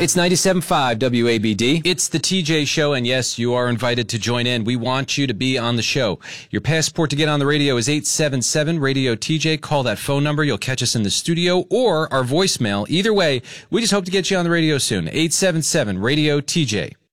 It's 97.5 WABD. It's the TJ Show, and yes, you are invited to join in. We want you to be on the show. Your passport to get on the radio is 877-RADIO-TJ. Call that phone number. You'll catch us in the studio or our voicemail. Either way, we just hope to get you on the radio soon. 877-RADIO-TJ.